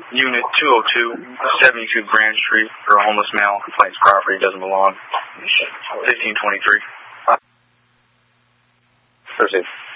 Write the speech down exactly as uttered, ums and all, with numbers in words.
Unit two oh two, seventy-two Grand Street, for a homeless male. Complains property doesn't belong. fifteen twenty-three. Proceed.